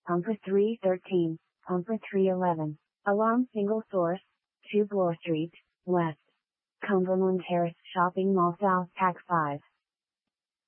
Pumper 313, Pumper 311. Alarm single source, 2 Bloor Street, West. Cumberland Terrace Shopping Mall South Pack 5.